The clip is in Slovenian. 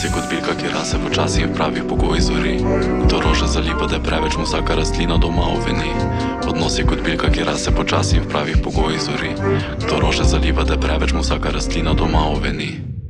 Odnos je kot bilka, ki rase počasi in v pravih pogojih zori. Kdo rože zaliva, da je preveč, mu vsaka rastlina doma oveni. Odnos je kot bilka, ki rase počasi in v pravih pogojih zori. Kdo rože zaliva, da je preveč, mu vsaka rastlina doma oveni.